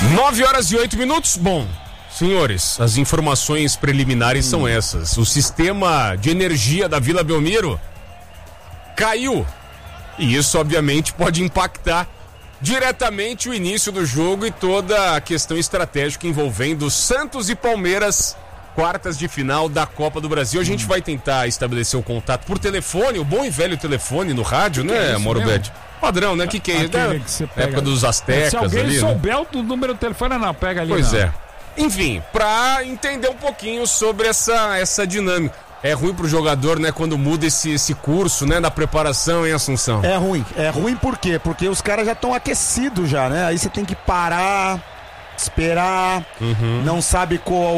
9h08. Bom, senhores, as informações preliminares são essas. O sistema de energia da Vila Belmiro caiu. E isso, obviamente, pode impactar diretamente o início do jogo e toda a questão estratégica envolvendo Santos e Palmeiras, quartas de final da Copa do Brasil. A gente vai tentar estabelecer o contato por telefone, o bom e velho telefone no rádio, né, Mauro Betti? Padrão, né? Que é isso? Época dos astecas. Se alguém ali, souber o número do telefone, não, pega ali. Pois não. é. Enfim, pra entender um pouquinho sobre essa dinâmica. É ruim pro jogador, né, quando muda esse curso, né, da preparação em Assunção. É ruim por quê? Porque os caras já estão aquecidos já, né? Aí você tem que parar, esperar, não sabe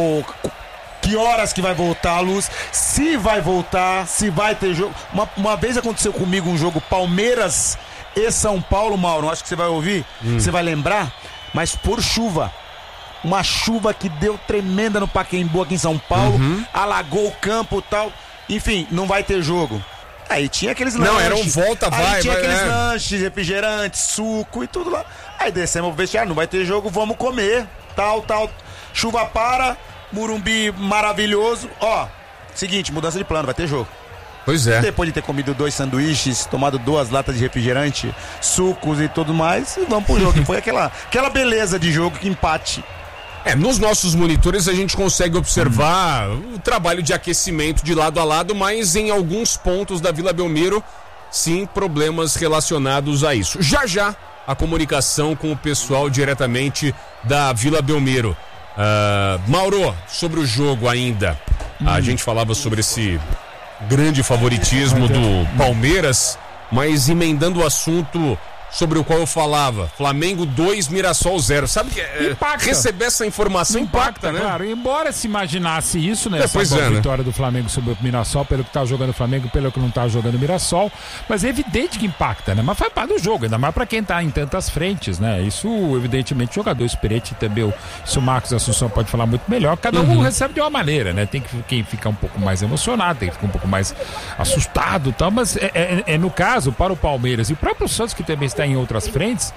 que horas que vai voltar a luz, se vai voltar, se vai ter jogo. Uma vez aconteceu comigo um jogo Palmeiras e São Paulo, Mauro, acho que você vai ouvir, você vai lembrar, mas por chuva. Uma chuva que deu tremenda no Pacaembu aqui em São Paulo, alagou o campo e tal. Enfim, não vai ter jogo. Aí tinha aqueles lanches. Não, era um volta, vai. Tinha aqueles lanches, refrigerantes, suco e tudo lá. Aí descemos pro vestiário, não vai ter jogo, vamos comer. Tal. Chuva para, Morumbi maravilhoso. Ó, seguinte, mudança de plano, vai ter jogo. Pois é. Depois de ter comido 2 sanduíches, tomado 2 latas de refrigerante, sucos e tudo mais, e vamos pro jogo. Foi aquela beleza de jogo, que empate. Nos nossos monitores a gente consegue observar o trabalho de aquecimento de lado a lado, mas em alguns pontos da Vila Belmiro, sim, problemas relacionados a isso. Já a comunicação com o pessoal diretamente da Vila Belmiro. Mauro, sobre o jogo ainda, a gente falava sobre esse grande favoritismo do Palmeiras, mas emendando o assunto sobre o qual eu falava, Flamengo 2, Mirassol 0. Sabe que receber essa informação impacta, né? Claro, embora se imaginasse isso, né? Essa vitória do Flamengo sobre o Mirassol, pelo que tá jogando o Flamengo, pelo que não tá jogando o Mirassol, mas é evidente que impacta, né? Mas faz parte do jogo, ainda mais pra quem tá em tantas frentes, né? Isso, evidentemente, jogador experiente também, isso o Marcos Assunção pode falar muito melhor, cada um recebe de uma maneira, né? Tem quem fica um pouco mais emocionado, tem que ficar um pouco mais assustado e tal, mas no caso, para o Palmeiras e o próprio Santos, que também está em outras frentes,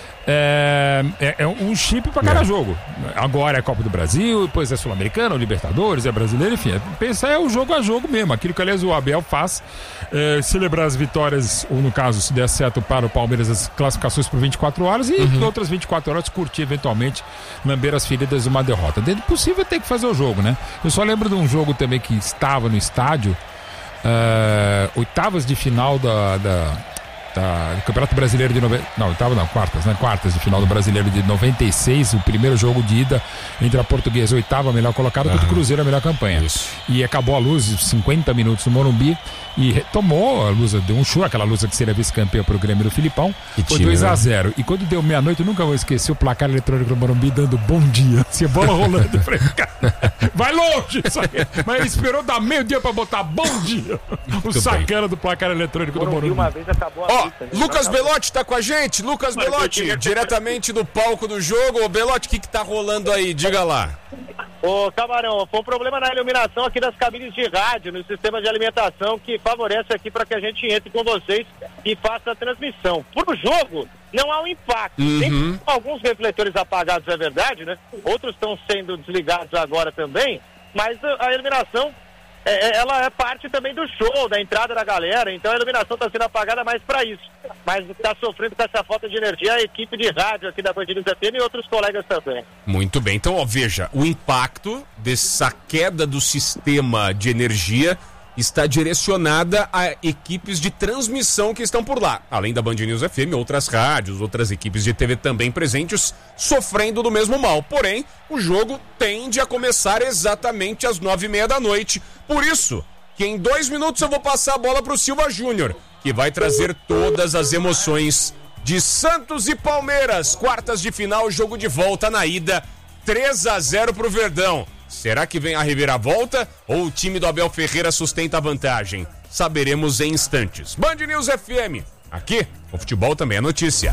é um chip para cada jogo. Agora é Copa do Brasil, depois é Sul-Americana, Libertadores, é Brasileiro, enfim. Pensar o jogo a jogo mesmo. Aquilo que, aliás, o Abel faz, celebrar as vitórias, ou no caso, se der certo para o Palmeiras, as classificações por 24 horas e outras 24 horas curtir, eventualmente, lamber as feridas de uma derrota. Dentro do possível, tem que fazer o jogo, né? Eu só lembro de um jogo também que estava no estádio, oitavas de final do Campeonato Brasileiro de quartas de final do Brasileiro de 96, o primeiro jogo de ida entre a Portuguesa, oitava melhor colocada, contra o Cruzeiro, a melhor campanha. Isso. E acabou a luz, 50 minutos no Morumbi, e retomou a Lusa, deu um show, aquela Lusa que seria vice-campeã pro Grêmio do Filipão, foi 2-0. Né? E quando deu meia-noite, eu nunca vou esquecer o placar eletrônico do Morumbi dando bom dia, assim, a bola rolando. Eu falei, cara, vai longe isso aí. Mas ele esperou dar meio-dia pra botar bom dia. O sacana do placar eletrônico do Morumbi. Uma vez acabou a Lucas Belotti tá com a gente. Lucas Belotti, diretamente do palco do jogo. Ô, Belotti, o que tá rolando aí? Diga lá. Ô, Camarão, foi um problema na iluminação aqui das cabines de rádio, no sistema de alimentação, que favorece aqui para que a gente entre com vocês e faça a transmissão. Por jogo, não há um impacto. Tem alguns refletores apagados, é verdade, né? Outros estão sendo desligados agora também, mas a iluminação, ela é parte também do show, da entrada da galera, então a iluminação está sendo apagada mais para isso. Mas está sofrendo com essa falta de energia a equipe de rádio aqui da Band News FM e outros colegas também. Muito bem, então veja, o impacto dessa queda do sistema de energia está direcionada a equipes de transmissão que estão por lá. Além da Band News FM, outras rádios, outras equipes de TV também presentes, sofrendo do mesmo mal. Porém, o jogo tende a começar exatamente às 9h30 da noite. Por isso, que em 2 minutos eu vou passar a bola para o Silva Júnior, que vai trazer todas as emoções de Santos e Palmeiras. Quartas de final, jogo de volta na ida, 3-0 pro Verdão. Será que vem a reviravolta ou o time do Abel Ferreira sustenta a vantagem? Saberemos em instantes. Band News FM. Aqui, o futebol também é notícia.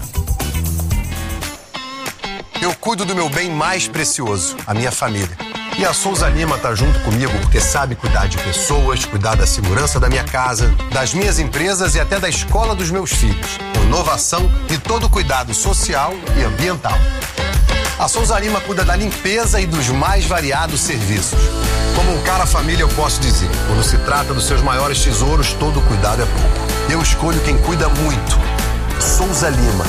Eu cuido do meu bem mais precioso, a minha família. E a Souza Lima tá junto comigo porque sabe cuidar de pessoas, cuidar da segurança da minha casa, das minhas empresas e até da escola dos meus filhos. Com inovação e todo cuidado social e ambiental. A Souza Lima cuida da limpeza e dos mais variados serviços. Como um cara família, eu posso dizer, quando se trata dos seus maiores tesouros, todo cuidado é pouco. Eu escolho quem cuida muito. Souza Lima.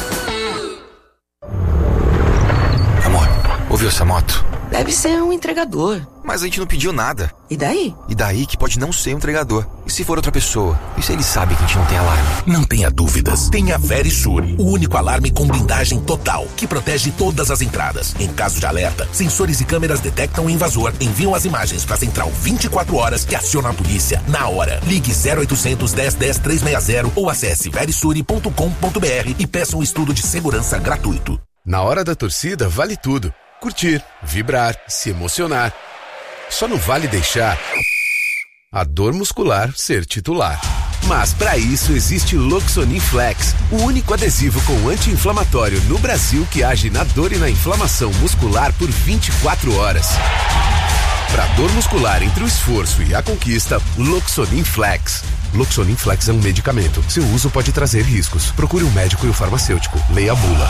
Amor, ouviu essa moto? Deve ser um entregador. Mas a gente não pediu nada. E daí? E daí que pode não ser um entregador. E se for outra pessoa? E se ele sabe que a gente não tem alarme? Não tenha dúvidas. Tenha Verisure, o único alarme com blindagem total, que protege todas as entradas. Em caso de alerta, sensores e câmeras detectam o invasor, enviam as imagens para a central 24 horas que aciona a polícia na hora. Ligue 0800 10 10 360 ou acesse verisure.com.br e peça um estudo de segurança gratuito. Na hora da torcida, vale tudo. Curtir, vibrar, se emocionar. Só não vale deixar a dor muscular ser titular. Mas para isso existe Loxonin Flex, o único adesivo com anti-inflamatório no Brasil que age na dor e na inflamação muscular por 24 horas. Para dor muscular entre o esforço e a conquista, Loxonin Flex. Loxonin Flex é um medicamento. Seu uso pode trazer riscos. Procure um médico e um farmacêutico. Leia a bula.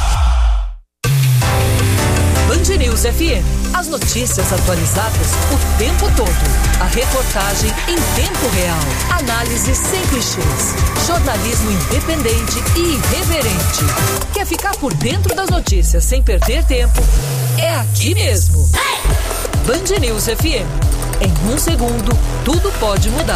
Band News FM. As notícias atualizadas o tempo todo. A reportagem em tempo real. Análise sem clichês. Jornalismo independente e irreverente. Quer ficar por dentro das notícias sem perder tempo? É aqui mesmo. Band News FM. Em um segundo, tudo pode mudar.